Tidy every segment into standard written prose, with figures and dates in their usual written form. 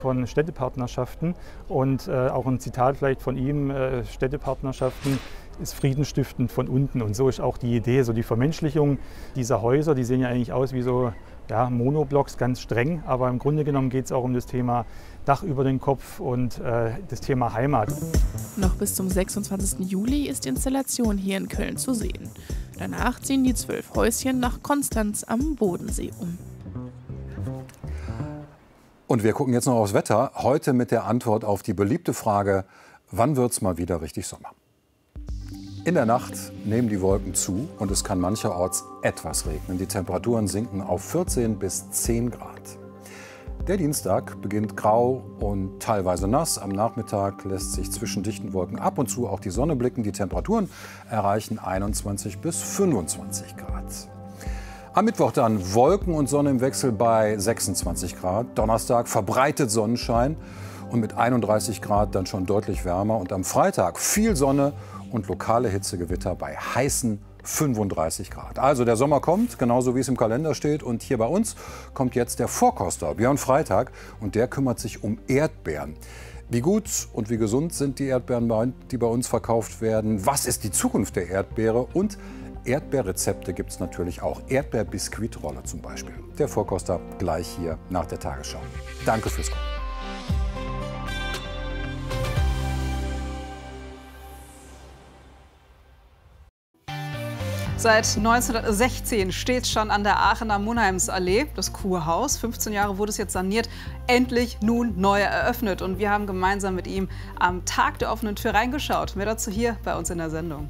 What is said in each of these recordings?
von Städtepartnerschaften und auch ein Zitat vielleicht von ihm, Städtepartnerschaften ist friedenstiftend von unten, und so ist auch die Idee, so die Vermenschlichung dieser Häuser, die sehen ja eigentlich aus wie so Monoblocks, ganz streng, aber im Grunde genommen geht es auch um das Thema Dach über den Kopf und das Thema Heimat. Noch bis zum 26. Juli ist die Installation hier in Köln zu sehen. Danach ziehen die 12 Häuschen nach Konstanz am Bodensee um. Und wir gucken jetzt noch aufs Wetter. Heute mit der Antwort auf die beliebte Frage, wann wird es mal wieder richtig Sommer? In der Nacht nehmen die Wolken zu und es kann mancherorts etwas regnen. Die Temperaturen sinken auf 14 bis 10 Grad. Der Dienstag beginnt grau und teilweise nass. Am Nachmittag lässt sich zwischen dichten Wolken ab und zu auch die Sonne blicken. Die Temperaturen erreichen 21 bis 25 Grad. Am Mittwoch dann Wolken und Sonne im Wechsel bei 26 Grad. Donnerstag verbreitet Sonnenschein und mit 31 Grad dann schon deutlich wärmer. Und am Freitag viel Sonne und lokale Hitzegewitter bei heißen 35 Grad. Also der Sommer kommt, genauso wie es im Kalender steht. Und hier bei uns kommt jetzt der Vorkoster, Björn Freitag. Und der kümmert sich um Erdbeeren. Wie gut und wie gesund sind die Erdbeeren, die bei uns verkauft werden? Was ist die Zukunft der Erdbeere? Und Erdbeerrezepte gibt es natürlich auch. Erdbeerbiskuitrolle zum Beispiel. Der Vorkoster gleich hier nach der Tagesschau. Danke fürs Kommen. Seit 1916 steht schon an der Aachener Monheimsallee das Kurhaus. 15 Jahre wurde es jetzt saniert, endlich nun neu eröffnet. Und wir haben gemeinsam mit ihm am Tag der offenen Tür reingeschaut. Mehr dazu hier bei uns in der Sendung.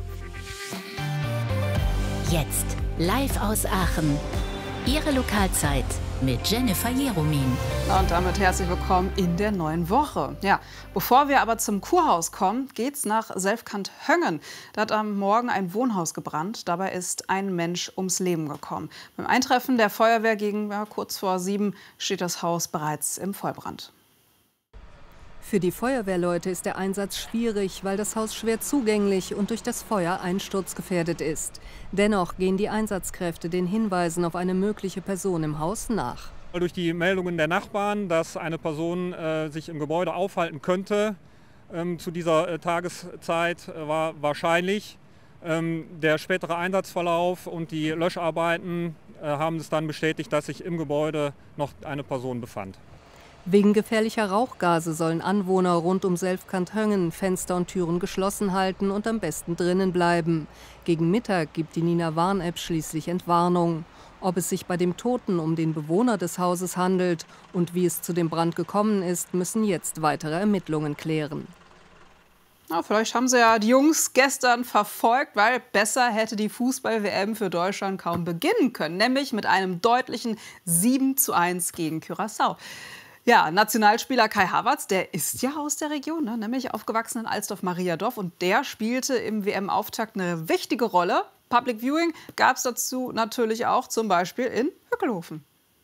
Jetzt live aus Aachen. Ihre Lokalzeit mit Jennifer Jeromin. Und damit herzlich willkommen in der neuen Woche. Ja, bevor wir aber zum Kurhaus kommen, geht's nach Selfkant-Höngen. Da hat am Morgen ein Wohnhaus gebrannt. Dabei ist ein Mensch ums Leben gekommen. Beim Eintreffen der Feuerwehr gegen kurz vor 7 steht das Haus bereits im Vollbrand. Für die Feuerwehrleute ist der Einsatz schwierig, weil das Haus schwer zugänglich und durch das Feuer einsturzgefährdet ist. Dennoch gehen die Einsatzkräfte den Hinweisen auf eine mögliche Person im Haus nach. Durch die Meldungen der Nachbarn, dass eine Person sich im Gebäude aufhalten könnte, zu dieser Tageszeit war wahrscheinlich. Der spätere Einsatzverlauf und die Löscharbeiten haben es dann bestätigt, dass sich im Gebäude noch eine Person befand. Wegen gefährlicher Rauchgase sollen Anwohner rund um Selfkant-Höngen Fenster und Türen geschlossen halten und am besten drinnen bleiben. Gegen Mittag gibt die Nina-Warn-App schließlich Entwarnung. Ob es sich bei dem Toten um den Bewohner des Hauses handelt und wie es zu dem Brand gekommen ist, müssen jetzt weitere Ermittlungen klären. Ja, vielleicht haben sie ja die Jungs gestern verfolgt, weil besser hätte die Fußball-WM für Deutschland kaum beginnen können. Nämlich mit einem deutlichen 7:1 gegen Curaçao. Ja, Nationalspieler Kai Havertz, der ist ja aus der Region, ne? Nämlich aufgewachsen in Alsdorf-Mariadorf. Und der spielte im WM-Auftakt eine wichtige Rolle. Public Viewing gab es dazu natürlich auch, zum Beispiel in Hückelhofen.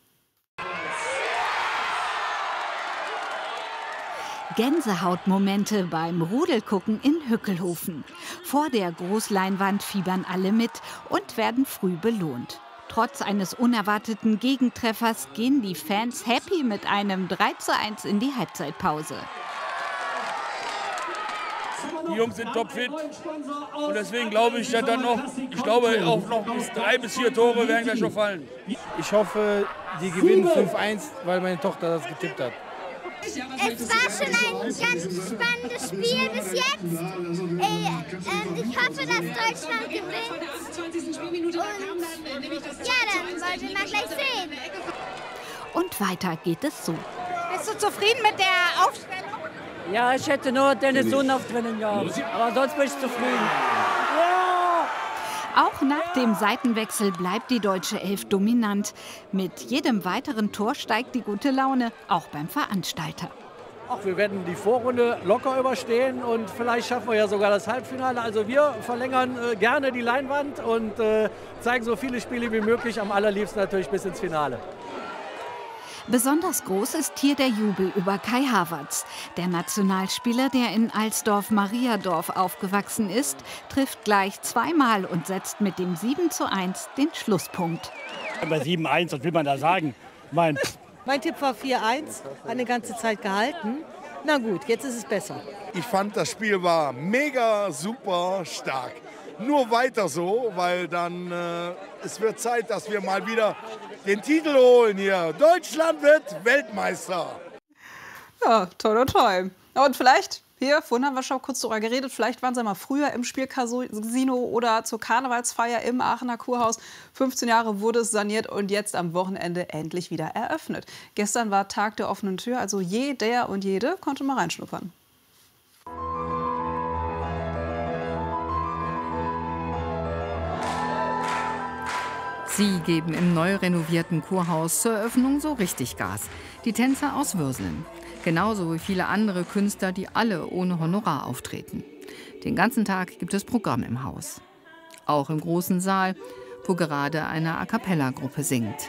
Gänsehautmomente beim Rudelgucken in Hückelhofen. Vor der Großleinwand fiebern alle mit und werden früh belohnt. Trotz eines unerwarteten Gegentreffers gehen die Fans happy mit einem 3:1 in die Halbzeitpause. Die Jungs sind topfit und deswegen glaube ich, dass dann noch, auch noch bis 3 bis 4 Tore werden gleich schon fallen. Ich hoffe, die gewinnen 5:1, weil meine Tochter das getippt hat. Es war schon ein ganz spannendes Spiel bis jetzt. Ich hoffe, dass Deutschland gewinnt. Und ja, dann wollen wir mal gleich sehen. Und weiter geht es so. Bist du zufrieden mit der Aufstellung? Ja, ich hätte nur Dennis Sohn noch drinnen gehabt. Aber sonst bin ich zufrieden. Ja! Auch nach dem Seitenwechsel bleibt die deutsche Elf dominant. Mit jedem weiteren Tor steigt die gute Laune, auch beim Veranstalter. Ach, wir werden die Vorrunde locker überstehen und vielleicht schaffen wir ja sogar das Halbfinale. Also wir verlängern gerne die Leinwand und zeigen so viele Spiele wie möglich, am allerliebsten natürlich bis ins Finale. Besonders groß ist hier der Jubel über Kai Havertz. Der Nationalspieler, der in Alsdorf-Mariadorf aufgewachsen ist, trifft gleich zweimal und setzt mit dem 7:1 den Schlusspunkt. Bei 7:1, was will man da sagen? Ich meine, Mein Tipp war 4-1, hat eine ganze Zeit gehalten. Na gut, jetzt ist es besser. Ich fand, das Spiel war mega, super stark. Nur weiter so, weil dann es wird Zeit, dass wir mal wieder den Titel holen hier. Deutschland wird Weltmeister. Ja, toll, toll. Und vielleicht, hier, vorhin haben wir schon kurz darüber geredet, vielleicht waren Sie mal früher im Spielcasino oder zur Karnevalsfeier im Aachener Kurhaus. 15 Jahre wurde es saniert und jetzt am Wochenende endlich wieder eröffnet. Gestern war Tag der offenen Tür, also jeder und jede konnte mal reinschnuppern. Sie geben im neu renovierten Kurhaus zur Eröffnung so richtig Gas. Die Tänzer aus Würseln. Genauso wie viele andere Künstler, die alle ohne Honorar auftreten. Den ganzen Tag gibt es Programm im Haus. Auch im großen Saal, wo gerade eine A-cappella-Gruppe singt.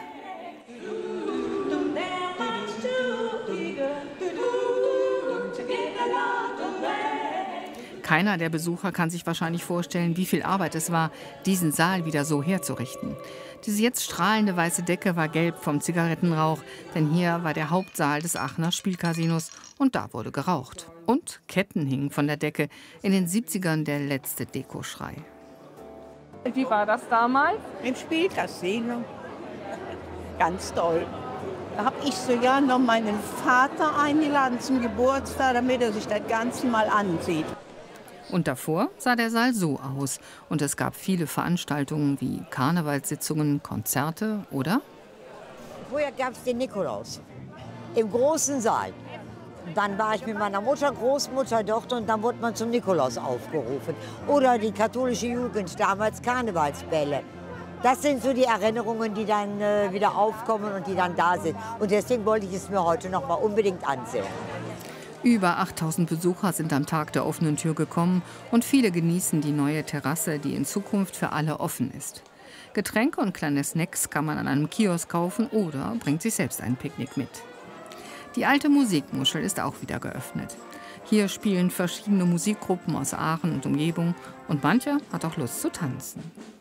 Keiner der Besucher kann sich wahrscheinlich vorstellen, wie viel Arbeit es war, diesen Saal wieder so herzurichten. Diese jetzt strahlende weiße Decke war gelb vom Zigarettenrauch, denn hier war der Hauptsaal des Aachener Spielcasinos und da wurde geraucht. Und Ketten hingen von der Decke, in den 70ern der letzte Dekoschrei. Wie war das damals? Im Spielcasino. Ganz toll. Da habe ich sogar noch meinen Vater eingeladen zum Geburtstag, damit er sich das Ganze mal ansieht. Und davor sah der Saal so aus. Und es gab viele Veranstaltungen wie Karnevalssitzungen, Konzerte oder? Vorher gab es den Nikolaus im großen Saal. Dann war ich mit meiner Mutter, Großmutter, Tochter und dann wurde man zum Nikolaus aufgerufen. Oder die katholische Jugend, damals Karnevalsbälle. Das sind so die Erinnerungen, die dann wieder aufkommen und die dann da sind. Und deswegen wollte ich es mir heute noch mal unbedingt ansehen. Über 8000 Besucher sind am Tag der offenen Tür gekommen und viele genießen die neue Terrasse, die in Zukunft für alle offen ist. Getränke und kleine Snacks kann man an einem Kiosk kaufen oder bringt sich selbst ein Picknick mit. Die alte Musikmuschel ist auch wieder geöffnet. Hier spielen verschiedene Musikgruppen aus Aachen und Umgebung und manche hat auch Lust zu tanzen.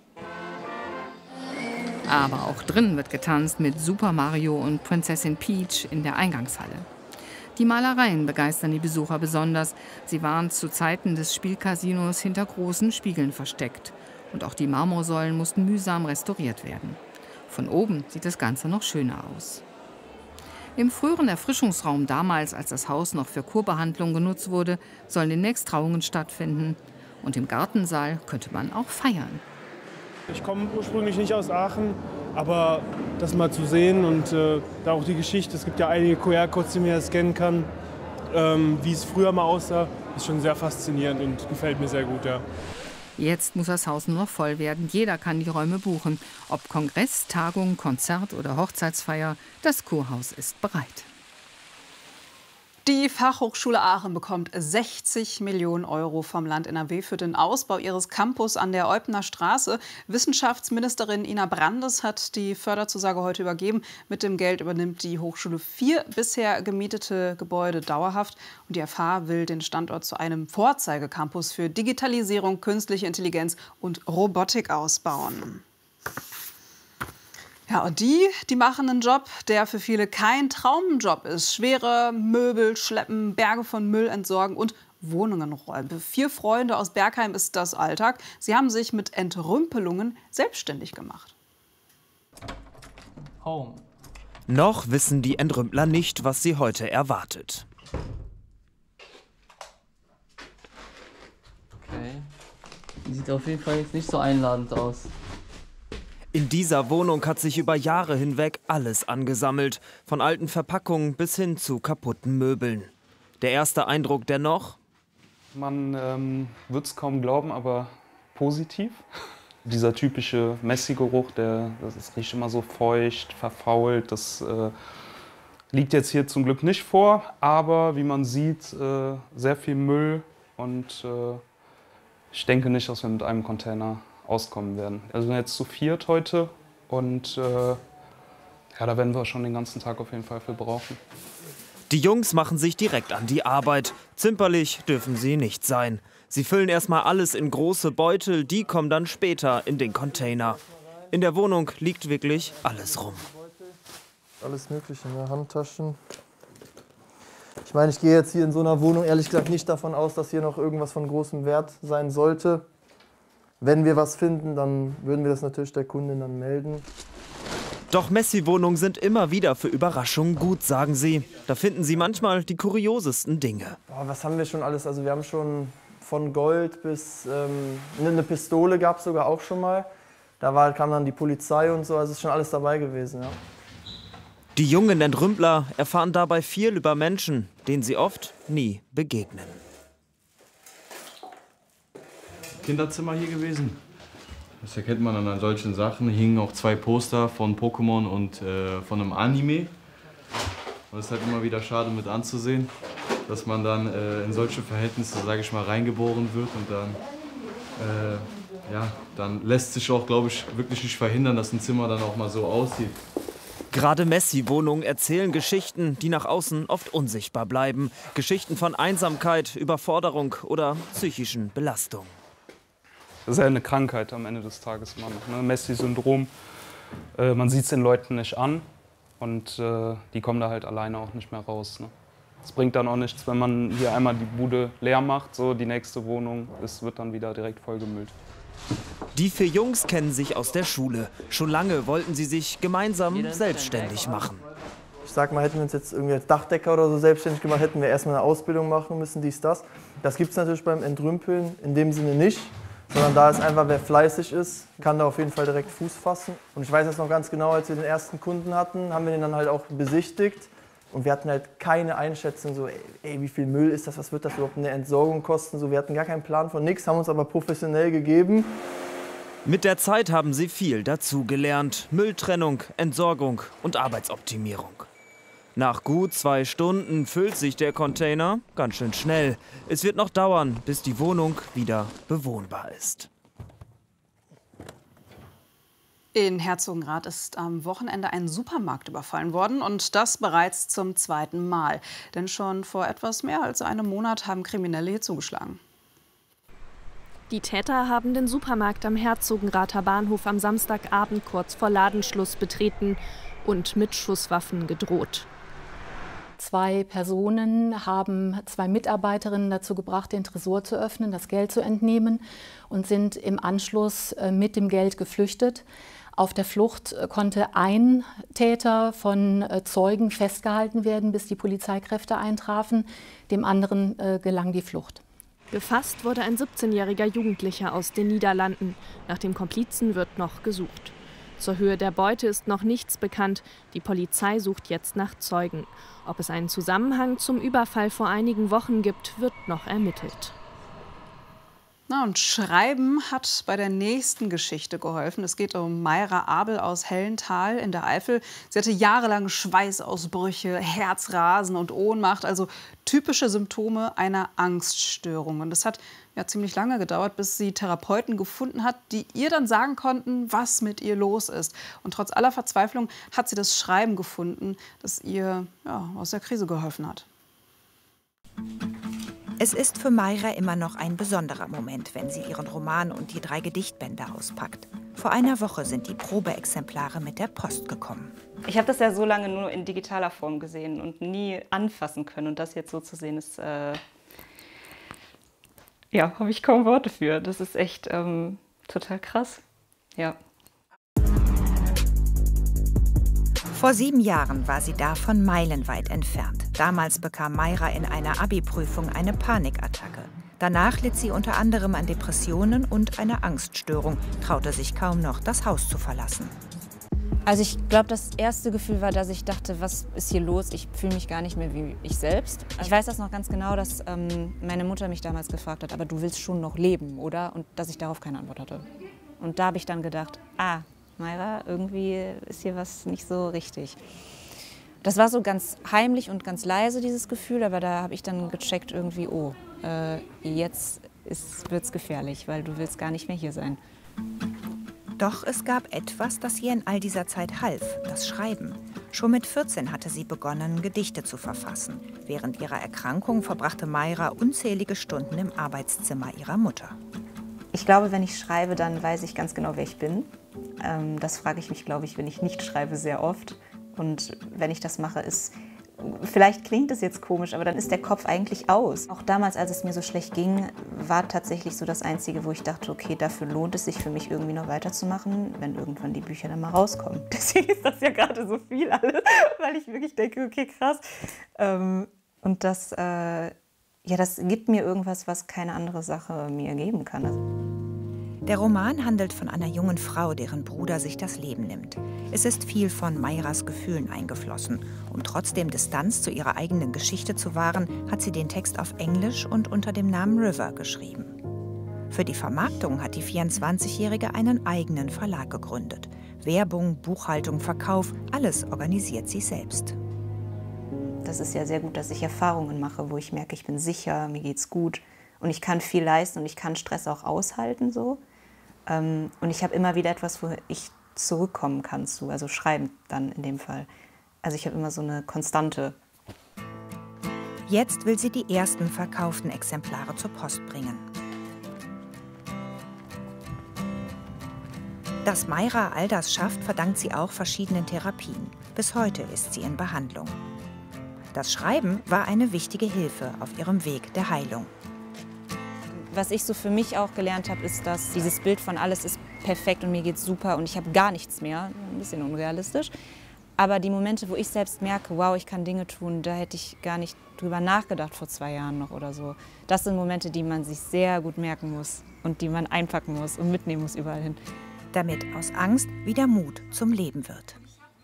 Aber auch drinnen wird getanzt mit Super Mario und Prinzessin Peach in der Eingangshalle. Die Malereien begeistern die Besucher besonders. Sie waren zu Zeiten des Spielcasinos hinter großen Spiegeln versteckt. Und auch die Marmorsäulen mussten mühsam restauriert werden. Von oben sieht das Ganze noch schöner aus. Im früheren Erfrischungsraum damals, als das Haus noch für Kurbehandlung genutzt wurde, sollen demnächst Trauungen stattfinden. Und im Gartensaal könnte man auch feiern. Ich komme ursprünglich nicht aus Aachen, aber das mal zu sehen und da auch die Geschichte, es gibt ja einige QR-Codes, die man ja scannen kann, wie es früher mal aussah, ist schon sehr faszinierend und gefällt mir sehr gut, ja. Jetzt muss das Haus nur noch voll werden. Jeder kann die Räume buchen. Ob Kongress, Tagung, Konzert oder Hochzeitsfeier, das Kurhaus ist bereit. Die Fachhochschule Aachen bekommt 60 Millionen € vom Land NRW für den Ausbau ihres Campus an der Eupener Straße. Wissenschaftsministerin Ina Brandes hat die Förderzusage heute übergeben. Mit dem Geld übernimmt die Hochschule 4 bisher gemietete Gebäude dauerhaft. Und die FH will den Standort zu einem Vorzeigecampus für Digitalisierung, künstliche Intelligenz und Robotik ausbauen. Ja, und die machen einen Job, der für viele kein Traumjob ist. Schwere Möbel schleppen, Berge von Müll entsorgen und Wohnungen räumen. Für 4 Freunde aus Bergheim ist das Alltag. Sie haben sich mit Entrümpelungen selbstständig gemacht. Home. Noch wissen die Entrümpler nicht, was sie heute erwartet. Okay. Sieht auf jeden Fall jetzt nicht so einladend aus. In dieser Wohnung hat sich über Jahre hinweg alles angesammelt, von alten Verpackungen bis hin zu kaputten Möbeln. Der erste Eindruck dennoch? Man wird es kaum glauben, aber positiv. Dieser typische Messi-Geruch, das riecht immer so feucht, verfault, das liegt jetzt hier zum Glück nicht vor, aber wie man sieht, sehr viel Müll und ich denke nicht, dass wir mit einem Container auskommen werden. Also wir sind jetzt zu 4 heute und ja, da werden wir schon den ganzen Tag auf jeden Fall für brauchen. Die Jungs machen sich direkt an die Arbeit. Zimperlich dürfen sie nicht sein. Sie füllen erstmal alles in große Beutel, die kommen dann später in den Container. In der Wohnung liegt wirklich alles rum. alles Mögliche, ne? Handtaschen. Ich meine, ich gehe jetzt hier in so einer Wohnung ehrlich gesagt nicht davon aus, dass hier noch irgendwas von großem Wert sein sollte. Wenn wir was finden, dann würden wir das natürlich der Kundin dann melden. Doch Messi-Wohnungen sind immer wieder für Überraschungen gut, sagen sie. Da finden sie manchmal die kuriosesten Dinge. Boah, was haben wir schon alles? Also wir haben schon von Gold bis eine Pistole gab es sogar auch schon mal. Da kam dann die Polizei und so, also ist schon alles dabei gewesen, ja. Die jungen Entrümpler erfahren dabei viel über Menschen, denen sie oft nie begegnen. Kinderzimmer hier gewesen. Das erkennt man an solchen Sachen. Hier hingen auch 2 Poster von Pokémon und von einem Anime. Und es ist halt immer wieder schade mit anzusehen, dass man dann in solche Verhältnisse, sage ich mal, reingeboren wird und dann, ja, dann lässt sich auch, glaube ich, wirklich nicht verhindern, dass ein Zimmer dann auch mal so aussieht. Gerade Messi-Wohnungen erzählen Geschichten, die nach außen oft unsichtbar bleiben. Geschichten von Einsamkeit, Überforderung oder psychischen Belastungen. Das ist ja eine Krankheit am Ende des Tages immer noch, ne? Messi-Syndrom. Man sieht es den Leuten nicht an und die kommen da halt alleine auch nicht mehr raus. Ne? Es bringt dann auch nichts, wenn man hier einmal die Bude leer macht, so die nächste Wohnung wird dann wieder direkt vollgemüllt. Die 4 Jungs kennen sich aus der Schule. Schon lange wollten sie sich gemeinsam selbstständig machen. Ich sag mal, hätten wir uns jetzt irgendwie als Dachdecker oder so selbstständig gemacht, hätten wir erstmal eine Ausbildung machen müssen, dies, das. Das gibt es natürlich beim Entrümpeln in dem Sinne nicht. Sondern da ist einfach, wer fleißig ist, kann da auf jeden Fall direkt Fuß fassen. Und ich weiß jetzt noch ganz genau, als wir den ersten Kunden hatten, haben wir den dann halt auch besichtigt. Und wir hatten halt keine Einschätzung, so, ey, wie viel Müll ist das, was wird das überhaupt eine Entsorgung kosten? So, wir hatten gar keinen Plan von nichts, haben uns aber professionell gegeben. Mit der Zeit haben sie viel dazugelernt. Mülltrennung, Entsorgung und Arbeitsoptimierung. Nach gut 2 Stunden füllt sich der Container ganz schön schnell. Es wird noch dauern, bis die Wohnung wieder bewohnbar ist. In Herzogenrath ist am Wochenende ein Supermarkt überfallen worden und das bereits zum 2. Mal. Denn schon vor etwas mehr als einem Monat haben Kriminelle hier zugeschlagen. Die Täter haben den Supermarkt am Herzogenrather Bahnhof am Samstagabend kurz vor Ladenschluss betreten und mit Schusswaffen gedroht. 2 Personen haben 2 Mitarbeiterinnen dazu gebracht, den Tresor zu öffnen, das Geld zu entnehmen und sind im Anschluss mit dem Geld geflüchtet. Auf der Flucht konnte ein Täter von Zeugen festgehalten werden, bis die Polizeikräfte eintrafen. Dem anderen gelang die Flucht. Gefasst wurde ein 17-jähriger Jugendlicher aus den Niederlanden. Nach dem Komplizen wird noch gesucht. Zur Höhe der Beute ist noch nichts bekannt. Die Polizei sucht jetzt nach Zeugen. Ob es einen Zusammenhang zum Überfall vor einigen Wochen gibt, wird noch ermittelt. Na, und Schreiben hat bei der nächsten Geschichte geholfen. Es geht um Mayra Abel aus Hellenthal in der Eifel. Sie hatte jahrelang Schweißausbrüche, Herzrasen und Ohnmacht, also typische Symptome einer Angststörung. Und das hat ja ziemlich lange gedauert, bis sie Therapeuten gefunden hat, die ihr dann sagen konnten, was mit ihr los ist. Und trotz aller Verzweiflung hat sie das Schreiben gefunden, das ihr aus der Krise geholfen hat. Es ist für Mayra immer noch ein besonderer Moment, wenn sie ihren Roman und die 3 Gedichtbände auspackt. Vor einer Woche sind die Probeexemplare mit der Post gekommen. Ich habe das ja so lange nur in digitaler Form gesehen und nie anfassen können. Und das jetzt so zu sehen, ist, ja, habe ich kaum Worte für. Das ist echt total krass, ja. Vor 7 Jahren war sie davon meilenweit entfernt. Damals bekam Mayra in einer Abi-Prüfung eine Panikattacke. Danach litt sie unter anderem an Depressionen und einer Angststörung, traute sich kaum noch, das Haus zu verlassen. Also ich glaube, das erste Gefühl war, dass ich dachte, was ist hier los? Ich fühle mich gar nicht mehr wie ich selbst. Ich weiß das noch ganz genau, dass meine Mutter mich damals gefragt hat, aber du willst schon noch leben, oder? Und dass ich darauf keine Antwort hatte. Und da habe ich dann gedacht, Mayra, irgendwie ist hier was nicht so richtig. Das war so ganz heimlich und ganz leise, dieses Gefühl, aber da habe ich dann gecheckt irgendwie, jetzt wird's gefährlich, weil du willst gar nicht mehr hier sein. Doch es gab etwas, das ihr in all dieser Zeit half, das Schreiben. Schon mit 14 hatte sie begonnen, Gedichte zu verfassen. Während ihrer Erkrankung verbrachte Mayra unzählige Stunden im Arbeitszimmer ihrer Mutter. Ich glaube, wenn ich schreibe, dann weiß ich ganz genau, wer ich bin. Das frage ich mich, glaube ich, wenn ich nicht schreibe, sehr oft. Und wenn ich das mache, vielleicht klingt es jetzt komisch, aber dann ist der Kopf eigentlich aus. Auch damals, als es mir so schlecht ging, war tatsächlich so das Einzige, wo ich dachte, okay, dafür lohnt es sich für mich irgendwie noch weiterzumachen, wenn irgendwann die Bücher dann mal rauskommen. Deswegen ist das ja gerade so viel alles, weil ich wirklich denke, okay, krass. Und das gibt mir irgendwas, was keine andere Sache mir geben kann. Der Roman handelt von einer jungen Frau, deren Bruder sich das Leben nimmt. Es ist viel von Mayras Gefühlen eingeflossen. Um trotzdem Distanz zu ihrer eigenen Geschichte zu wahren, hat sie den Text auf Englisch und unter dem Namen River geschrieben. Für die Vermarktung hat die 24-Jährige einen eigenen Verlag gegründet. Werbung, Buchhaltung, Verkauf, alles organisiert sie selbst. Das ist ja sehr gut, dass ich Erfahrungen mache, wo ich merke, ich bin sicher, mir geht's gut und ich kann viel leisten und ich kann Stress auch aushalten so. Und ich habe immer wieder etwas, wo ich zurückkommen kann zu, also schreiben dann in dem Fall. Also ich habe immer so eine Konstante. Jetzt will sie die ersten verkauften Exemplare zur Post bringen. Dass Mayra all das schafft, verdankt sie auch verschiedenen Therapien. Bis heute ist sie in Behandlung. Das Schreiben war eine wichtige Hilfe auf ihrem Weg der Heilung. Was ich so für mich auch gelernt habe, ist, dass dieses Bild von alles ist perfekt und mir geht's super und ich habe gar nichts mehr, ein bisschen unrealistisch. Aber die Momente, wo ich selbst merke, wow, ich kann Dinge tun, da hätte ich gar nicht drüber nachgedacht vor 2 Jahren noch oder so. Das sind Momente, die man sich sehr gut merken muss und die man einpacken muss und mitnehmen muss überall hin. Damit aus Angst wieder Mut zum Leben wird.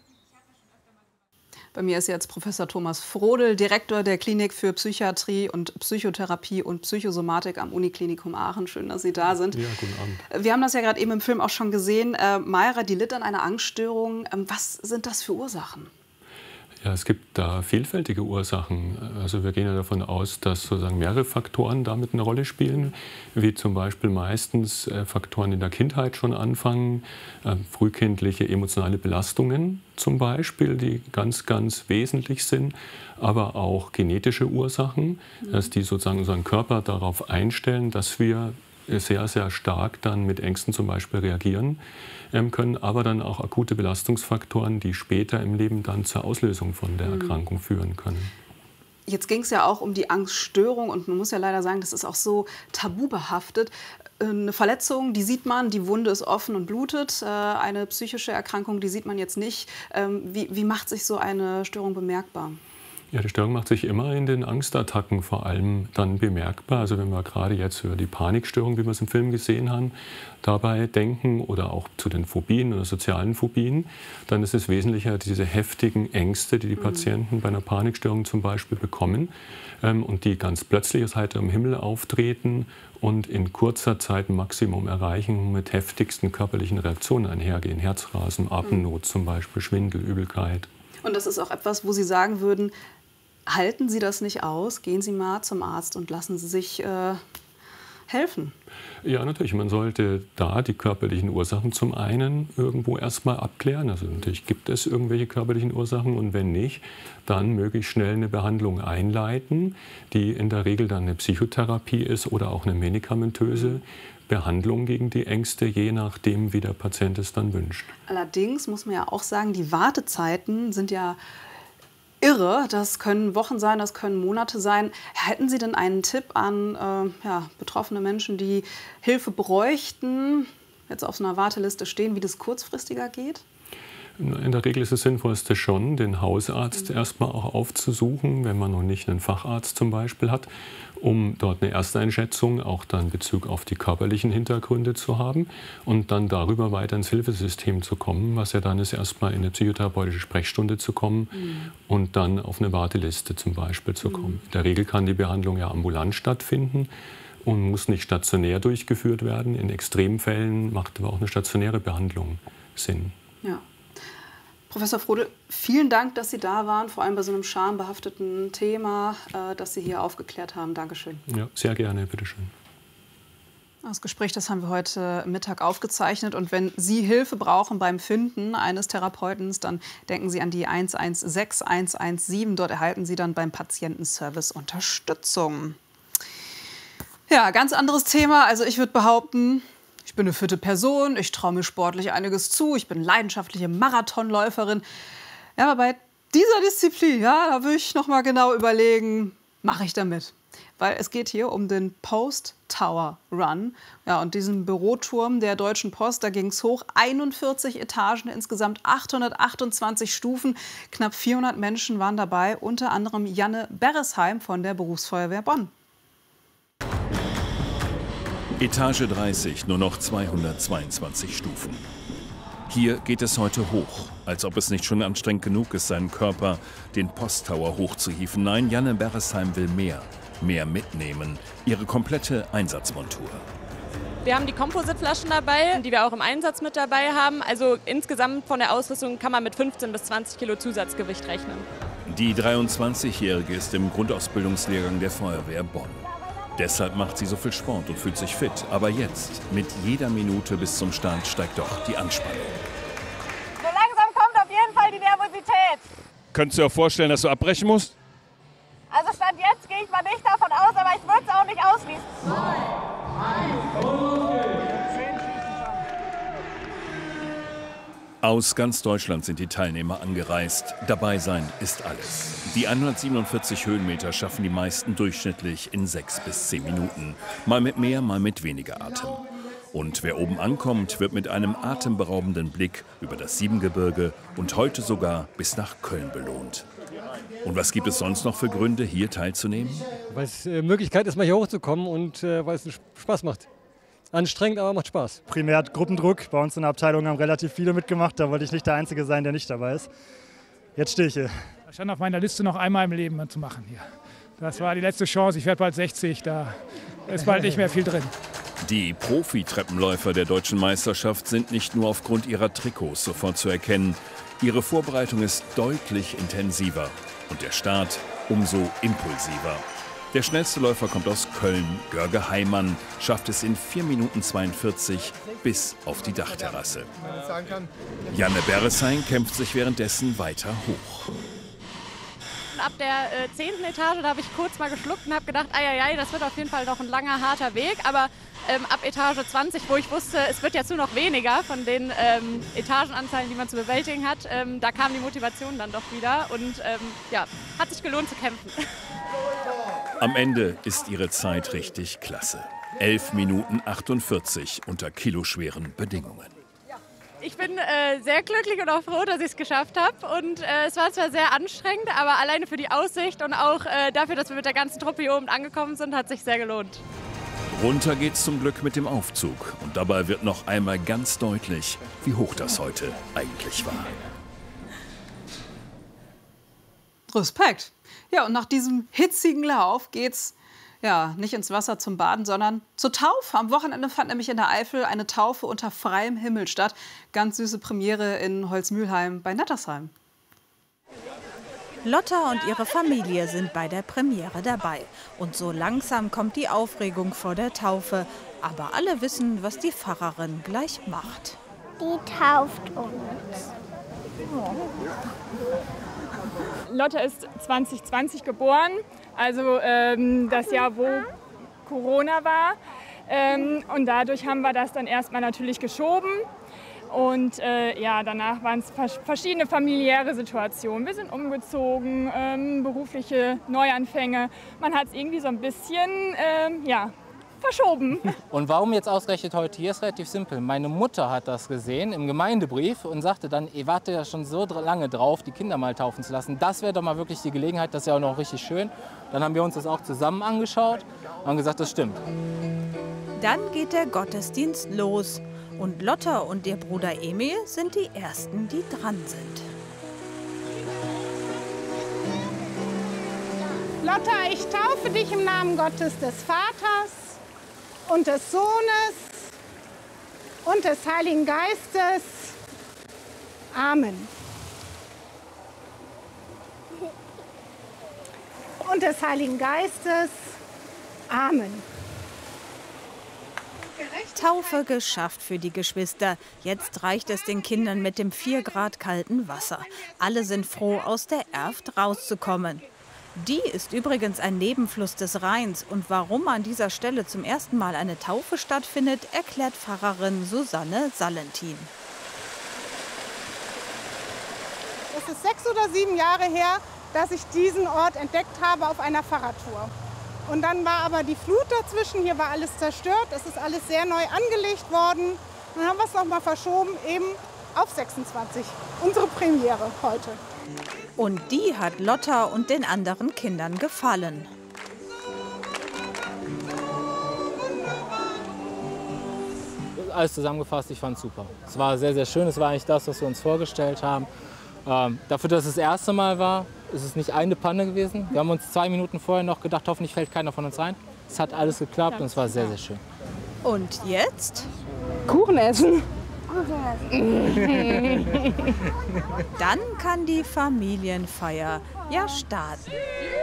Bei mir ist jetzt Professor Thomas Frodel, Direktor der Klinik für Psychiatrie und Psychotherapie und Psychosomatik am Uniklinikum Aachen. Schön, dass Sie da sind. Ja, guten Abend. Wir haben das ja gerade eben im Film auch schon gesehen. Mayra, die litt an einer Angststörung. Was sind das für Ursachen? Ja, es gibt da vielfältige Ursachen. Also wir gehen ja davon aus, dass sozusagen mehrere Faktoren damit eine Rolle spielen, wie zum Beispiel meistens Faktoren in der Kindheit schon anfangen, frühkindliche emotionale Belastungen zum Beispiel, die ganz, ganz wesentlich sind, aber auch genetische Ursachen, dass die sozusagen unseren Körper darauf einstellen, dass wir sehr, sehr stark dann mit Ängsten zum Beispiel reagieren können, aber dann auch akute Belastungsfaktoren, die später im Leben dann zur Auslösung von der Erkrankung führen können. Jetzt ging es ja auch um die Angststörung und man muss ja leider sagen, das ist auch so tabubehaftet. Eine Verletzung, die sieht man, die Wunde ist offen und blutet. Eine psychische Erkrankung, die sieht man jetzt nicht. Wie macht sich so eine Störung bemerkbar? Ja, die Störung macht sich immer in den Angstattacken vor allem dann bemerkbar. Also wenn wir gerade jetzt über die Panikstörung, wie wir es im Film gesehen haben, dabei denken oder auch zu den Phobien oder sozialen Phobien, dann ist es wesentlicher diese heftigen Ängste, die die Patienten bei einer Panikstörung zum Beispiel bekommen und die ganz plötzlich aus heiterem Himmel auftreten und in kurzer Zeit ein Maximum erreichen, mit heftigsten körperlichen Reaktionen einhergehen. Herzrasen, Atemnot zum Beispiel, Schwindel, Übelkeit. Und das ist auch etwas, wo Sie sagen würden, halten Sie das nicht aus, gehen Sie mal zum Arzt und lassen Sie sich helfen. Ja, natürlich. Man sollte da die körperlichen Ursachen zum einen irgendwo erstmal abklären. Also natürlich gibt es irgendwelche körperlichen Ursachen und wenn nicht, dann möglichst schnell eine Behandlung einleiten, die in der Regel dann eine Psychotherapie ist oder auch eine medikamentöse Behandlung gegen die Ängste, je nachdem, wie der Patient es dann wünscht. Allerdings muss man ja auch sagen, die Wartezeiten sind ja irre. Das können Wochen sein, das können Monate sein. Hätten Sie denn einen Tipp an betroffene Menschen, die Hilfe bräuchten, jetzt auf so einer Warteliste stehen, wie das kurzfristiger geht? In der Regel ist es sinnvollste schon, den Hausarzt erstmal auch aufzusuchen, wenn man noch nicht einen Facharzt zum Beispiel hat, um dort eine Ersteinschätzung, auch dann Bezug auf die körperlichen Hintergründe zu haben und dann darüber weiter ins Hilfesystem zu kommen, was ja dann ist, erstmal in eine psychotherapeutische Sprechstunde zu kommen und dann auf eine Warteliste zum Beispiel zu kommen. In der Regel kann die Behandlung ja ambulant stattfinden und muss nicht stationär durchgeführt werden. In Extremfällen macht aber auch eine stationäre Behandlung Sinn. Ja. Professor Frodel, vielen Dank, dass Sie da waren, vor allem bei so einem schambehafteten Thema, das Sie hier aufgeklärt haben. Dankeschön. Ja, sehr gerne, bitteschön. Das Gespräch, das haben wir heute Mittag aufgezeichnet. Und wenn Sie Hilfe brauchen beim Finden eines Therapeuten, dann denken Sie an die 116 117. Dort erhalten Sie dann beim Patientenservice Unterstützung. Ja, ganz anderes Thema. Also ich würde behaupten, ich bin eine fitte Person, ich traue mir sportlich einiges zu, ich bin leidenschaftliche Marathonläuferin. Ja, aber bei dieser Disziplin, ja, da würde ich noch mal genau überlegen, mache ich damit? Weil es geht hier um den Post Tower Run. Ja, und diesen Büroturm der Deutschen Post, da ging es hoch. 41 Etagen, insgesamt 828 Stufen. Knapp 400 Menschen waren dabei, unter anderem Janne Beresheim von der Berufsfeuerwehr Bonn. Etage 30, nur noch 222 Stufen. Hier geht es heute hoch, als ob es nicht schon anstrengend genug ist, seinen Körper, den Posttower hochzuhieven. Nein, Janne Beresheim will mehr mitnehmen, ihre komplette Einsatzmontur. Wir haben die Composite-Flaschen dabei, die wir auch im Einsatz mit dabei haben. Also insgesamt von der Ausrüstung kann man mit 15 bis 20 Kilo Zusatzgewicht rechnen. Die 23-Jährige ist im Grundausbildungslehrgang der Feuerwehr Bonn. Deshalb macht sie so viel Sport und fühlt sich fit. Aber jetzt, mit jeder Minute bis zum Start, steigt doch die Anspannung. So langsam kommt auf jeden Fall die Nervosität. Könntest du dir auch vorstellen, dass du abbrechen musst? Also Stand jetzt gehe ich mal nicht davon aus, aber ich würde es auch nicht ausschließen. 2, 1, Aus ganz Deutschland sind die Teilnehmer angereist. Dabei sein ist alles. Die 147 Höhenmeter schaffen die meisten durchschnittlich in 6 bis 10 Minuten. Mal mit mehr, mal mit weniger Atem. Und wer oben ankommt, wird mit einem atemberaubenden Blick über das Siebengebirge und heute sogar bis nach Köln belohnt. Und was gibt es sonst noch für Gründe, hier teilzunehmen? Weil es Möglichkeit ist, mal hier hochzukommen und weil es Spaß macht. Anstrengend, aber macht Spaß. Primär Gruppendruck. Bei uns in der Abteilung haben relativ viele mitgemacht. Da wollte ich nicht der Einzige sein, der nicht dabei ist. Jetzt stehe ich hier. Das stand auf meiner Liste, noch einmal im Leben zu machen hier. Das war die letzte Chance. Ich werde bald 60, da ist bald nicht mehr viel drin. Die Profi-Treppenläufer der Deutschen Meisterschaft sind nicht nur aufgrund ihrer Trikots sofort zu erkennen. Ihre Vorbereitung ist deutlich intensiver und der Start umso impulsiver. Der schnellste Läufer kommt aus Köln. Görge Heimann schafft es in 4 Minuten 42 bis auf die Dachterrasse. Janne Beresheim kämpft sich währenddessen weiter hoch. Ab der 10. Etage, da habe ich kurz mal geschluckt und habe gedacht, ai, das wird auf jeden Fall noch ein langer, harter Weg. Aber ab Etage 20, wo ich wusste, es wird jetzt nur noch weniger von den Etagenanzahlen, die man zu bewältigen hat, da kam die Motivation dann doch wieder und ja, hat sich gelohnt zu kämpfen. Am Ende ist ihre Zeit richtig klasse. 11 Minuten 48 unter kiloschweren Bedingungen. Ich bin sehr glücklich und auch froh, dass ich es geschafft habe. Und es war zwar sehr anstrengend, aber alleine für die Aussicht und auch dafür, dass wir mit der ganzen Truppe hier oben angekommen sind, hat sich sehr gelohnt. Runter geht's zum Glück mit dem Aufzug. Und dabei wird noch einmal ganz deutlich, wie hoch das heute eigentlich war. Respekt. Ja, und nach diesem hitzigen Lauf geht's ja nicht ins Wasser zum Baden, sondern zur Taufe. Am Wochenende fand nämlich in der Eifel eine Taufe unter freiem Himmel statt. Ganz süße Premiere in Holzmühlheim bei Nettersheim. Lotta und ihre Familie sind bei der Premiere dabei. Und so langsam kommt die Aufregung vor der Taufe. Aber alle wissen, was die Pfarrerin gleich macht. Die tauft uns. Lotta ist 2020 geboren, also das Jahr, wo Corona war. Und dadurch haben wir das dann erstmal natürlich geschoben. Und ja, danach waren es verschiedene familiäre Situationen. Wir sind umgezogen, berufliche Neuanfänge. Man hat es irgendwie so ein bisschen ja, verschoben. Und warum jetzt ausgerechnet heute hier, ist relativ simpel. Meine Mutter hat das gesehen im Gemeindebrief und sagte dann, ihr wartet ja schon so lange drauf, die Kinder mal taufen zu lassen. Das wäre doch mal wirklich die Gelegenheit, das ist ja auch noch richtig schön. Dann haben wir uns das auch zusammen angeschaut und haben gesagt, das stimmt. Dann geht der Gottesdienst los. Und Lotta und ihr Bruder Emil sind die Ersten, die dran sind. Lotta, ich taufe dich im Namen Gottes, des Vaters und des Sohnes und des Heiligen Geistes. Amen. Und des Heiligen Geistes. Amen. Taufe geschafft für die Geschwister. Jetzt reicht es den Kindern mit dem 4 Grad kalten Wasser. Alle sind froh, aus der Erft rauszukommen. Die ist übrigens ein Nebenfluss des Rheins. Und warum an dieser Stelle zum ersten Mal eine Taufe stattfindet, erklärt Pfarrerin Susanne Salentin. es ist 6 oder 7 Jahre her, dass ich diesen Ort entdeckt habe auf einer Fahrradtour. Und dann war aber die Flut dazwischen, hier war alles zerstört, es ist alles sehr neu angelegt worden. Und dann haben wir es noch mal verschoben, eben auf 26, unsere Premiere heute. Und die hat Lotta und den anderen Kindern gefallen. Alles zusammengefasst, ich fand es super. Es war sehr, sehr schön, es war eigentlich das, was wir uns vorgestellt haben. Dafür, dass es das erste Mal war, ist es nicht eine Panne gewesen. Wir haben uns 2 Minuten vorher noch gedacht, hoffentlich fällt keiner von uns rein. Es hat alles geklappt und es war sehr, sehr schön. Und jetzt? Kuchen essen. Dann kann die Familienfeier ja starten.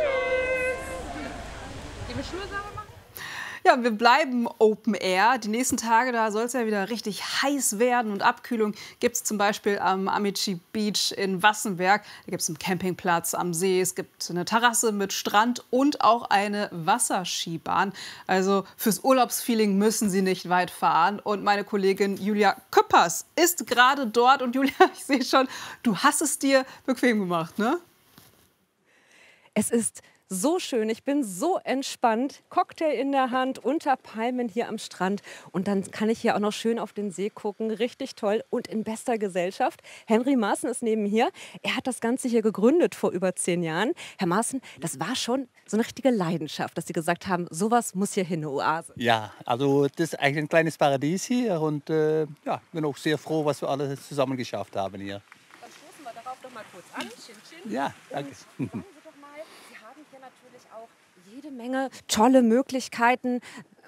Ja, wir bleiben Open Air. Die nächsten Tage, da soll es ja wieder richtig heiß werden. Und Abkühlung gibt es zum Beispiel am Amici Beach in Wassenberg. Da gibt es einen Campingplatz am See. Es gibt eine Terrasse mit Strand und auch eine Wasserskibahn. Also fürs Urlaubsfeeling müssen Sie nicht weit fahren. Und meine Kollegin Julia Küppers ist gerade dort. Und Julia, ich sehe schon, du hast es dir bequem gemacht, ne? Es ist so schön, ich bin so entspannt. Cocktail in der Hand, unter Palmen hier am Strand. Und dann kann ich hier auch noch schön auf den See gucken. Richtig toll und in bester Gesellschaft. Henry Maaßen ist neben hier. Er hat das Ganze hier gegründet vor über 10 Jahren. Herr Maaßen, das war schon so eine richtige Leidenschaft, dass Sie gesagt haben, sowas muss hier hin, eine Oase. Ja, also das ist eigentlich ein kleines Paradies hier. Und ja, ich bin auch sehr froh, was wir alle zusammen geschafft haben hier. Dann stoßen wir darauf doch mal kurz an. Chin, chin. Ja, danke. Jede Menge tolle Möglichkeiten,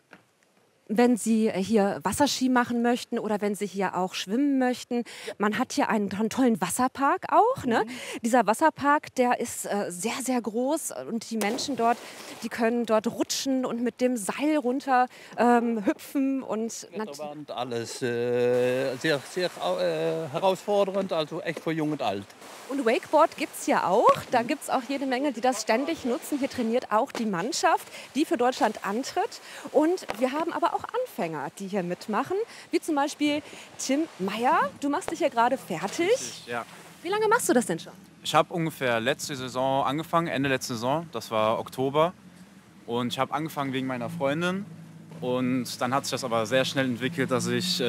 wenn Sie hier Wasserski machen möchten oder wenn Sie hier auch schwimmen möchten. Man hat hier einen tollen Wasserpark auch. Ne? Dieser Wasserpark, der ist sehr, sehr groß und die Menschen dort, die können dort rutschen und mit dem Seil runter hüpfen. Und alles sehr, sehr herausfordernd, also echt für jung und alt. Und Wakeboard gibt es ja auch. Da gibt es auch jede Menge, die das ständig nutzen. Hier trainiert auch die Mannschaft, die für Deutschland antritt. Und wir haben aber auch Anfänger, die hier mitmachen. Wie zum Beispiel Tim Meyer. Du machst dich ja gerade fertig. Richtig, ja. Wie lange machst du das denn schon? Ich habe ungefähr letzte Saison angefangen, Ende letzte Saison. Das war Oktober. Und ich habe angefangen wegen meiner Freundin. Und dann hat sich das aber sehr schnell entwickelt, dass ich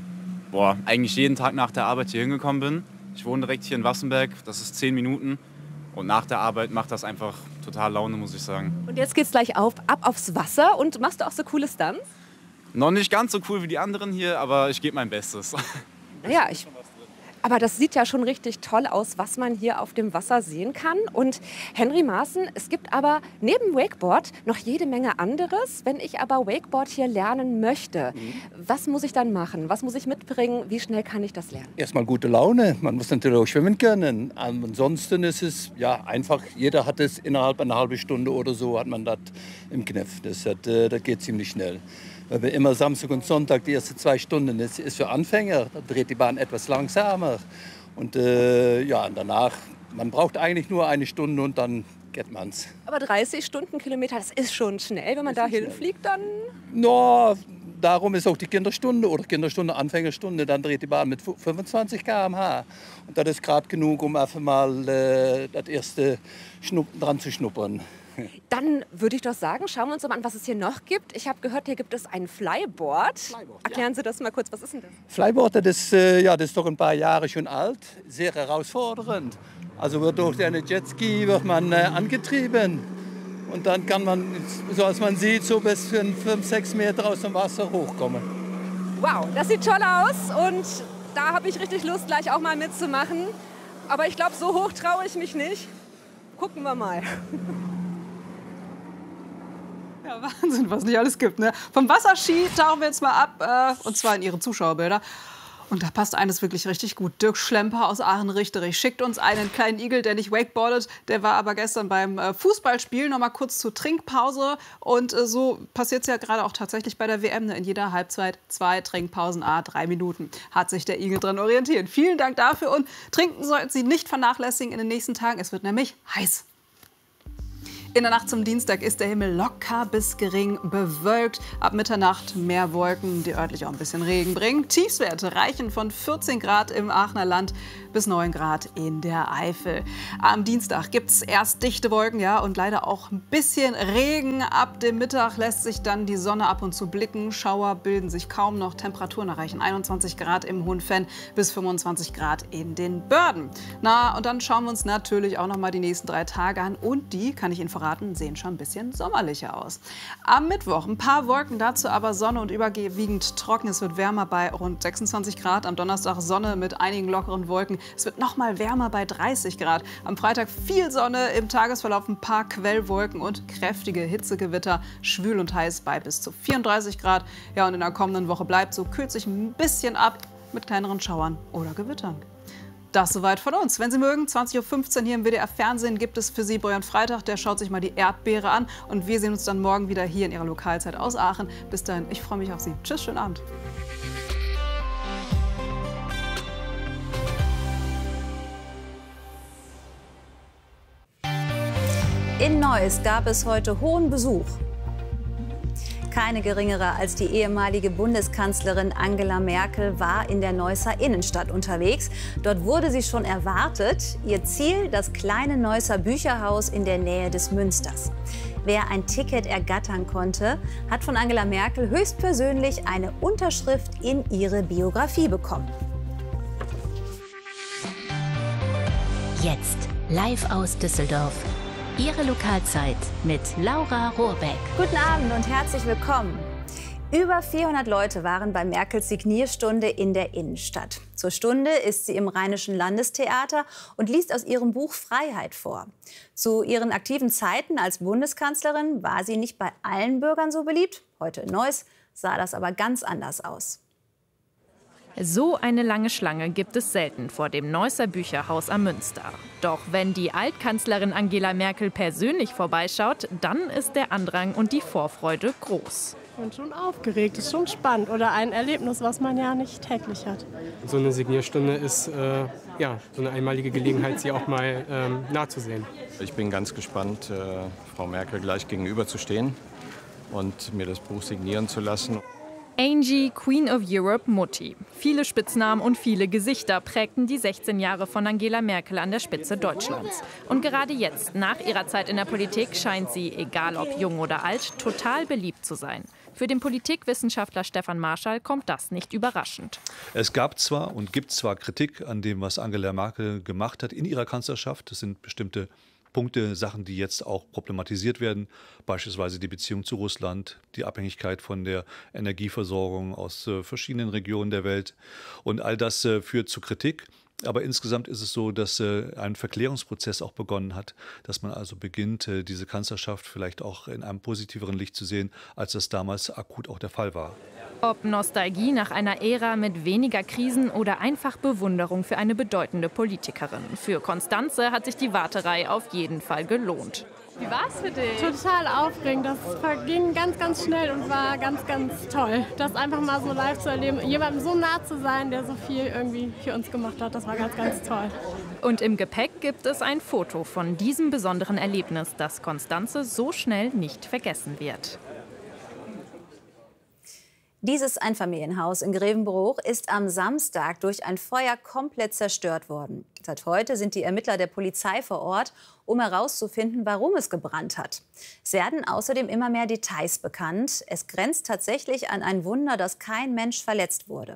eigentlich jeden Tag nach der Arbeit hier hingekommen bin. Ich wohne direkt hier in Wassenberg, das ist 10 Minuten. Und nach der Arbeit macht das einfach total Laune, muss ich sagen. Und jetzt geht's gleich ab aufs Wasser. Und machst du auch so coole Stunts? Noch nicht ganz so cool wie die anderen hier, aber ich gebe mein Bestes. Ja, aber das sieht ja schon richtig toll aus, was man hier auf dem Wasser sehen kann. Und Henry Maaßen, es gibt aber neben Wakeboard noch jede Menge anderes. Wenn ich aber Wakeboard hier lernen möchte, was muss ich dann machen? Was muss ich mitbringen? Wie schnell kann ich das lernen? Erstmal gute Laune. Man muss natürlich auch schwimmen können. Ansonsten ist es ja einfach, jeder hat es innerhalb einer halben Stunde oder so, hat man das im Kniff. Das geht ziemlich schnell. Weil wir immer Samstag und Sonntag die ersten 2 Stunden, das ist für Anfänger, da dreht die Bahn etwas langsamer. Und ja, und danach, man braucht eigentlich nur 1 Stunde und dann geht man's. Aber 30 Stundenkilometer, das ist schon schnell. Wenn man da hinfliegt, dann... No, darum ist auch die Kinderstunde oder Kinderstunde, Anfängerstunde, dann dreht die Bahn mit 25 km/h. Und das ist gerade genug, um einfach mal das erste dran zu schnuppern. Dann würde ich doch sagen, schauen wir uns mal an, was es hier noch gibt. Ich habe gehört, hier gibt es ein Flyboard. Erklären Sie das mal kurz, was ist denn das? Flyboard, das ist doch ein paar Jahre schon alt, sehr herausfordernd. Also wird durch einen Jetski wird man angetrieben und dann kann man, so als man sieht, so bis 5-6 Meter aus dem Wasser hochkommen. Wow, das sieht toll aus und da habe ich richtig Lust, gleich auch mal mitzumachen. Aber ich glaube, so hoch traue ich mich nicht. Gucken wir mal. Ja, Wahnsinn, was nicht alles gibt. Ne? Vom Wasserski tauchen wir jetzt mal ab, und zwar in Ihre Zuschauerbilder. Und da passt eines wirklich richtig gut. Dirk Schlemper aus Aachen-Richterich schickt uns einen kleinen Igel, der nicht wakeboardet. Der war aber gestern beim Fußballspiel noch mal kurz zur Trinkpause. Und so passiert es ja gerade auch tatsächlich bei der WM. Ne? In jeder Halbzeit 2 Trinkpausen, 3 Minuten. Hat sich der Igel dran orientiert. Vielen Dank dafür. Und trinken sollten Sie nicht vernachlässigen in den nächsten Tagen. Es wird nämlich heiß. In der Nacht zum Dienstag ist der Himmel locker bis gering bewölkt. Ab Mitternacht mehr Wolken, die örtlich auch ein bisschen Regen bringen. Tiefstwerte reichen von 14 Grad im Aachener Land bis 9 Grad in der Eifel. Am Dienstag gibt es erst dichte Wolken, ja, und leider auch ein bisschen Regen. Ab dem Mittag lässt sich dann die Sonne ab und zu blicken. Schauer bilden sich kaum noch. Temperaturen erreichen 21 Grad im Hohenfenn bis 25 Grad in den Börden. Na, und dann schauen wir uns natürlich auch noch mal die nächsten 3 Tage an. Und die, kann ich Ihnen verraten, sehen schon ein bisschen sommerlicher aus. Am Mittwoch ein paar Wolken, dazu aber Sonne und überwiegend trocken. Es wird wärmer bei rund 26 Grad. Am Donnerstag Sonne mit einigen lockeren Wolken. Es wird noch mal wärmer bei 30 Grad. Am Freitag viel Sonne, im Tagesverlauf ein paar Quellwolken und kräftige Hitzegewitter. Schwül und heiß bei bis zu 34 Grad. Ja, und in der kommenden Woche bleibt so, kühlt sich ein bisschen ab mit kleineren Schauern oder Gewittern. Das soweit von uns. Wenn Sie mögen, 20:15 Uhr hier im WDR Fernsehen gibt es für Sie Bojan Freitag. Der schaut sich mal die Erdbeere an. Und wir sehen uns dann morgen wieder hier in Ihrer Lokalzeit aus Aachen. Bis dahin, ich freue mich auf Sie. Tschüss, schönen Abend. In Neuss gab es heute hohen Besuch. Keine geringere als die ehemalige Bundeskanzlerin Angela Merkel war in der Neusser Innenstadt unterwegs. Dort wurde sie schon erwartet. Ihr Ziel, das kleine Neusser Bücherhaus in der Nähe des Münsters. Wer ein Ticket ergattern konnte, hat von Angela Merkel höchstpersönlich eine Unterschrift in ihre Biografie bekommen. Jetzt live aus Düsseldorf. Ihre Lokalzeit mit Laura Rohrbeck. Guten Abend und herzlich willkommen. Über 400 Leute waren bei Merkels Signierstunde in der Innenstadt. Zur Stunde ist sie im Rheinischen Landestheater und liest aus ihrem Buch Freiheit vor. Zu ihren aktiven Zeiten als Bundeskanzlerin war sie nicht bei allen Bürgern so beliebt. Heute in Neuss sah das aber ganz anders aus. So eine lange Schlange gibt es selten vor dem Neusser Bücherhaus am Münster. Doch wenn die Altkanzlerin Angela Merkel persönlich vorbeischaut, dann ist der Andrang und die Vorfreude groß. Ich bin schon aufgeregt, ist schon spannend oder ein Erlebnis, was man ja nicht täglich hat. So eine Signierstunde ist ja, so eine einmalige Gelegenheit, sie auch mal nah zu sehen. Ich bin ganz gespannt, Frau Merkel gleich gegenüber zu stehen und mir das Buch signieren zu lassen. Angie, Queen of Europe, Mutti. Viele Spitznamen und viele Gesichter prägten die 16 Jahre von Angela Merkel an der Spitze Deutschlands. Und gerade jetzt, nach ihrer Zeit in der Politik, scheint sie, egal ob jung oder alt, total beliebt zu sein. Für den Politikwissenschaftler Stefan Marschall kommt das nicht überraschend. Es gab zwar und gibt zwar Kritik an dem, was Angela Merkel gemacht hat in ihrer Kanzlerschaft. Das sind bestimmte Punkte, Sachen, die jetzt auch problematisiert werden, beispielsweise die Beziehung zu Russland, die Abhängigkeit von der Energieversorgung aus verschiedenen Regionen der Welt. Und all das führt zu Kritik. Aber insgesamt ist es so, dass ein Verklärungsprozess auch begonnen hat, dass man also beginnt, diese Kanzlerschaft vielleicht auch in einem positiveren Licht zu sehen, als das damals akut auch der Fall war. Ob Nostalgie nach einer Ära mit weniger Krisen oder einfach Bewunderung für eine bedeutende Politikerin. Für Constanze hat sich die Warterei auf jeden Fall gelohnt. Wie war es für dich? Total aufregend. Das verging ganz, ganz schnell und war ganz, ganz toll. Das einfach mal so live zu erleben, jemandem so nah zu sein, der so viel irgendwie für uns gemacht hat, das war ganz, ganz toll. Und im Gepäck gibt es ein Foto von diesem besonderen Erlebnis, das Constanze so schnell nicht vergessen wird. Dieses Einfamilienhaus in Grevenbroich ist am Samstag durch ein Feuer komplett zerstört worden. Seit heute sind die Ermittler der Polizei vor Ort, um herauszufinden, warum es gebrannt hat. Es werden außerdem immer mehr Details bekannt. Es grenzt tatsächlich an ein Wunder, dass kein Mensch verletzt wurde.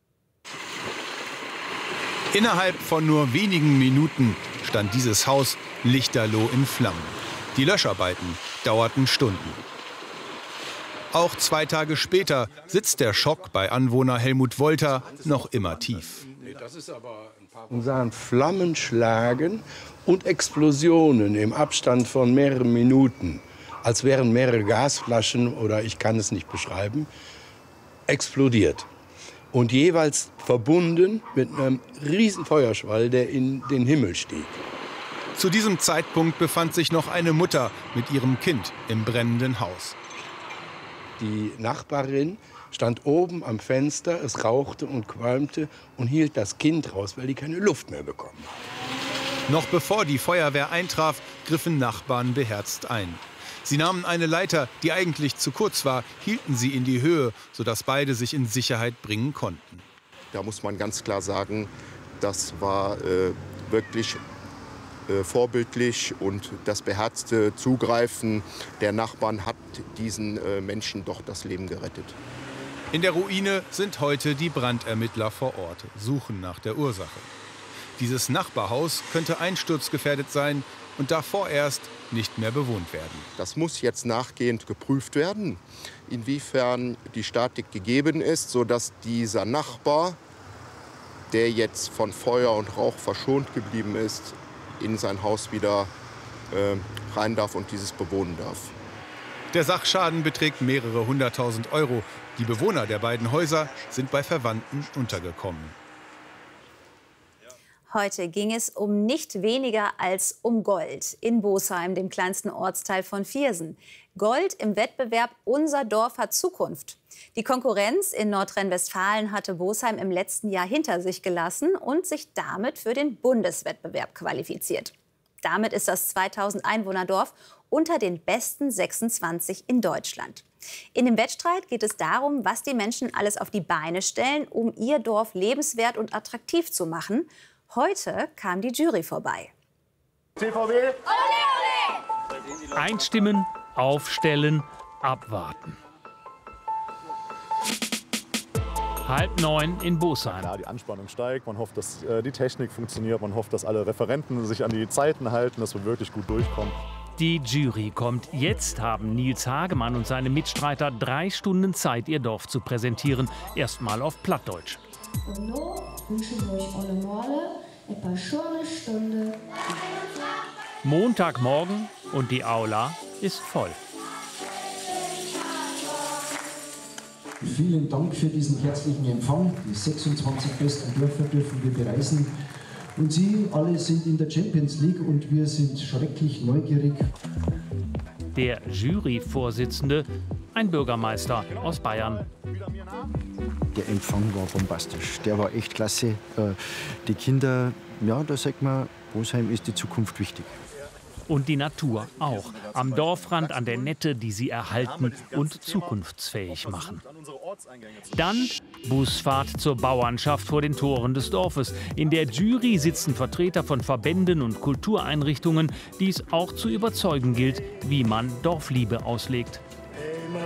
Innerhalb von nur wenigen Minuten stand dieses Haus lichterloh in Flammen. Die Löscharbeiten dauerten Stunden. Auch 2 Tage später sitzt der Schock bei Anwohner Helmut Wolter noch immer tief. Wir sahen Flammen schlagen und Explosionen im Abstand von mehreren Minuten, als wären mehrere Gasflaschen, oder ich kann es nicht beschreiben, explodiert. Und jeweils verbunden mit einem riesen Feuerschwall, der in den Himmel stieg. Zu diesem Zeitpunkt befand sich noch eine Mutter mit ihrem Kind im brennenden Haus. Die Nachbarin stand oben am Fenster, es rauchte und qualmte und hielt das Kind raus, weil die keine Luft mehr bekommen. Noch bevor die Feuerwehr eintraf, griffen Nachbarn beherzt ein. Sie nahmen eine Leiter, die eigentlich zu kurz war, hielten sie in die Höhe, sodass beide sich in Sicherheit bringen konnten. Da muss man ganz klar sagen, das war wirklich vorbildlich, und das beherzte Zugreifen der Nachbarn hat diesen Menschen doch das Leben gerettet. In der Ruine sind heute die Brandermittler vor Ort, suchen nach der Ursache. Dieses Nachbarhaus könnte einsturzgefährdet sein und darf vorerst nicht mehr bewohnt werden. Das muss jetzt nachgehend geprüft werden, inwiefern die Statik gegeben ist, sodass dieser Nachbar, der jetzt von Feuer und Rauch verschont geblieben ist, in sein Haus wieder rein darf und dieses bewohnen darf. Der Sachschaden beträgt mehrere 100.000 Euro. Die Bewohner der beiden Häuser sind bei Verwandten untergekommen. Heute ging es um nicht weniger als um Gold in Bosheim, dem kleinsten Ortsteil von Viersen. Gold im Wettbewerb Unser Dorf hat Zukunft. Die Konkurrenz in Nordrhein-Westfalen hatte Bosheim im letzten Jahr hinter sich gelassen und sich damit für den Bundeswettbewerb qualifiziert. Damit ist das 2000-Einwohner-Dorf unter den besten 26 in Deutschland. In dem Wettstreit geht es darum, was die Menschen alles auf die Beine stellen, um ihr Dorf lebenswert und attraktiv zu machen. Heute kam die Jury vorbei. TVB! Ole, ole! Einstimmen, aufstellen, abwarten. 8:30 in Bosheim. Ja, die Anspannung steigt, man hofft, dass die Technik funktioniert, man hofft, dass alle Referenten sich an die Zeiten halten, dass wir wirklich gut durchkommen. Die Jury kommt. Jetzt haben Nils Hagemann und seine Mitstreiter 3 Stunden Zeit, ihr Dorf zu präsentieren. Erstmal auf Plattdeutsch. Und nun wünschen wir euch alle Male etwa schon eine Stunde. Montagmorgen und die Aula ist voll. Vielen Dank für diesen herzlichen Empfang. Die 26 besten Dörfer dürfen wir bereisen. Und Sie alle sind in der Champions League und wir sind schrecklich neugierig. Der Juryvorsitzende, ein Bürgermeister aus Bayern. Der Empfang war bombastisch, der war echt klasse. Die Kinder, ja, da sagt man, Bosheim ist die Zukunft wichtig. Und die Natur auch. Am Dorfrand an der Nette, die sie erhalten und zukunftsfähig machen. Dann Busfahrt zur Bauernschaft vor den Toren des Dorfes. In der Jury sitzen Vertreter von Verbänden und Kultureinrichtungen, die es auch zu überzeugen gilt, wie man Dorfliebe auslegt.